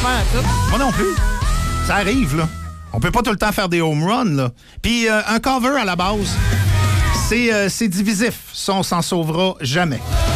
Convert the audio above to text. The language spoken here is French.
affaire, tout. Moi non plus. Ça arrive, là. On peut pas tout le temps faire des home runs, là. Puis un cover, à la base, c'est divisif. Ça, on s'en sauvera jamais.